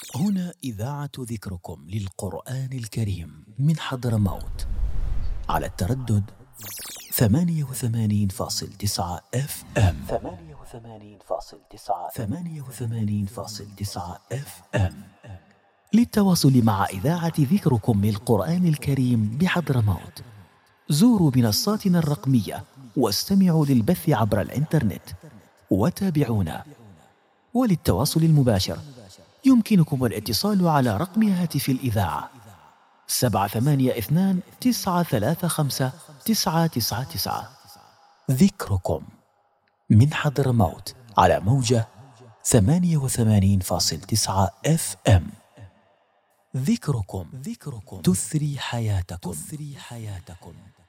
هنا إذاعة ذكركم للقرآن الكريم من حضرموت على التردد 88.9 FM. 88.9 FM. للتواصل مع إذاعة ذكركم للقرآن الكريم بحضرموت زوروا منصاتنا الرقمية واستمعوا للبث عبر الإنترنت وتابعونا. وللتواصل المباشر يمكنكم الاتصال على رقم هاتف الإذاعة 782-935-999. ذكركم من حضرموت على موجة 88.9 FM. ذكركم تثري حياتكم.